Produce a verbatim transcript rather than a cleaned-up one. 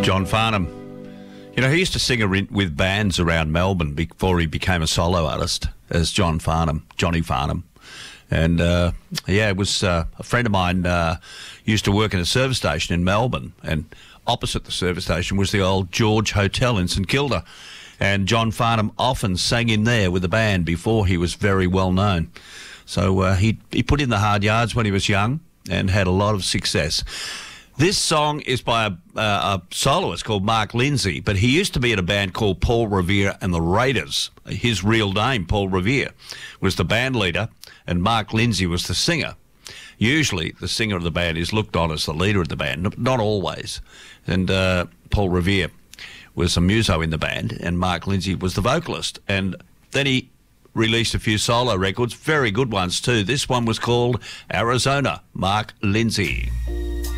John Farnham. You know, he used to sing a, with bands around Melbourne before he became a solo artist as John Farnham, Johnny Farnham. And, uh, yeah, it was uh, a friend of mine uh, used to work in a service station in Melbourne, and opposite the service station was the old George Hotel in St Kilda. And John Farnham often sang in there with the band before he was very well known. So uh, he, he put in the hard yards when he was young and had a lot of success. This song is by a, uh, a soloist called Mark Lindsay, but he used to be in a band called Paul Revere and the Raiders. His real name, Paul Revere, was the band leader, and Mark Lindsay was the singer. Usually the singer of the band is looked on as the leader of the band, not always. And uh, Paul Revere was a muso in the band, and Mark Lindsay was the vocalist. And then he released a few solo records, very good ones too. This one was called Arizona, Mark Lindsay.